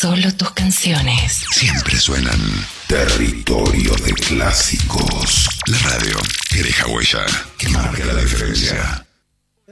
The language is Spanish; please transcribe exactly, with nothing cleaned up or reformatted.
Solo tus canciones. Siempre suenan Territorio de Clásicos. La radio que deja huella, que marca la diferencia.